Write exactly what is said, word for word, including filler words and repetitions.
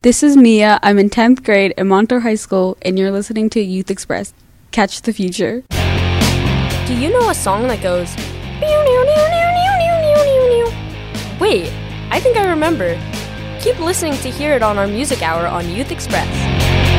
This is Mia. I'm in tenth grade at Montour High School, and you're listening to Youth Express. Catch the future. Do you know a song that goes... Wait, I think I remember. Keep listening to hear it on our music hour on Youth Express.